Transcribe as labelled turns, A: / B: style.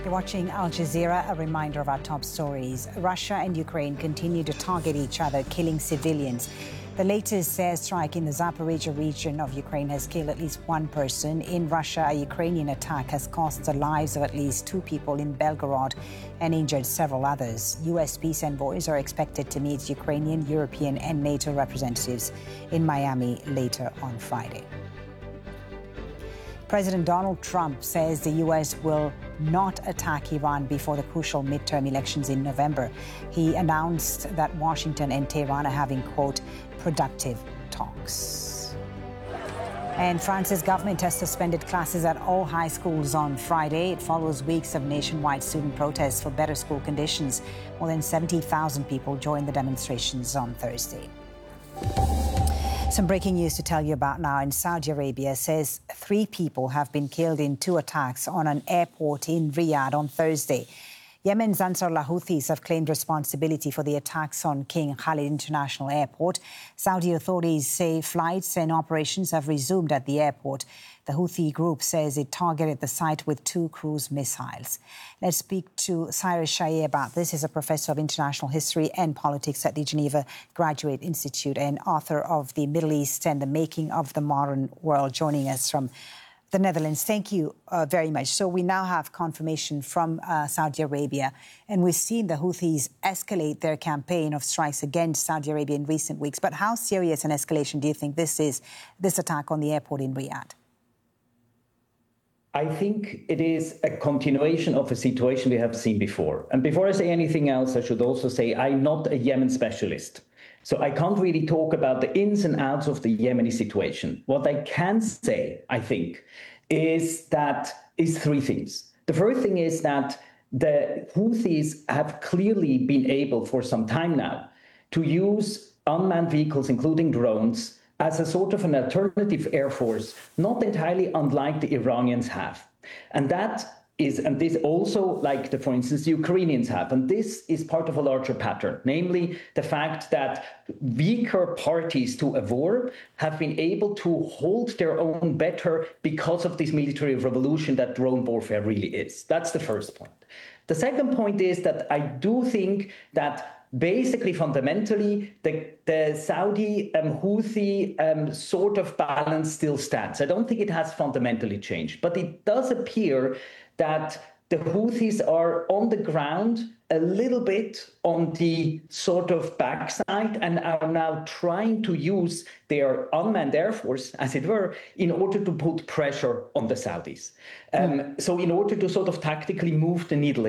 A: You're watching Al Jazeera. A reminder of our top stories. Russia and Ukraine continue to target each other, killing civilians. The latest airstrike in the Zaporizhzhia region of Ukraine has killed at least one person. In Russia, a Ukrainian attack has cost the lives of at least two people in Belgorod and injured several others. U.S. peace envoys are expected to meet Ukrainian, European and NATO representatives in Miami later on Friday. President Donald Trump says the U.S. will not attack Iran before the crucial midterm elections in November. He announced that Washington and Tehran are having, quote, productive talks. And France's government has suspended classes at all high schools on Friday. It follows weeks of nationwide student protests for better school conditions. More than 70,000 people joined the demonstrations on Thursday. Some breaking news to tell you about now. In Saudi Arabia says 3 people have been killed in 2 attacks on an airport in Riyadh on Thursday. Yemen's Ansarullah Houthis have claimed responsibility for the attacks on King Khalid International Airport. Saudi authorities say flights and operations have resumed at the airport. The Houthi group says it targeted the site with 2 cruise missiles. Let's speak to Cyrus Shaheen about this. He's a professor of international history and politics at the Geneva Graduate Institute and author of The Middle East and the Making of the Modern World, joining us from the Netherlands. Thank you very much. So we now have confirmation from Saudi Arabia, and we've seen the Houthis escalate their campaign of strikes against Saudi Arabia in recent weeks. But how serious an escalation do you think this is, this attack on the airport in Riyadh?
B: I think it is a continuation of a situation we have seen before. And before I say anything else, I should also say I'm not a Yemen specialist. So I can't really talk about the ins and outs of the Yemeni situation. What I can say, I think, is 3 things. The first thing is that the Houthis have clearly been able for some time now to use unmanned vehicles, including drones, as a sort of an alternative air force, not entirely unlike the Iranians have. And this also like for instance, the Ukrainians have. And this is part of a larger pattern, namely the fact that weaker parties to a war have been able to hold their own better because of this military revolution that drone warfare really is. That's the first point. The second point is that I do think that basically, fundamentally, the Saudi Houthi sort of balance still stands. I don't think it has fundamentally changed, but it does appear that the Houthis are on the ground a little bit on the sort of backside and are now trying to use their unmanned air force, as it were, in order to put pressure on the Saudis. So in order to sort of tactically move the needle